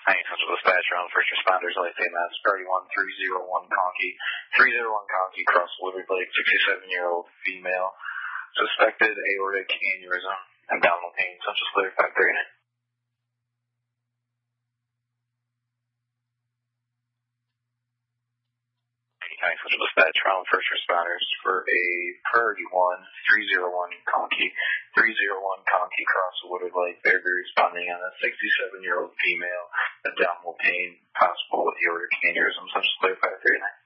Thanks, Central Dispatch, around first responders, LAPMS, Priority 1301 Conkey. 301 Conkey, across Woodard Lake, 67-year-old female, suspected aortic aneurysm, abdominal pain, Central clear, 539. Thanks, Central Dispatch, around first responders for a Priority 1301 Conkey. 301 Conkey, across Woodard Lake. They're responding on a 67-year-old female, abdominal pain, possible aortic aneurysm, Central clear, 539.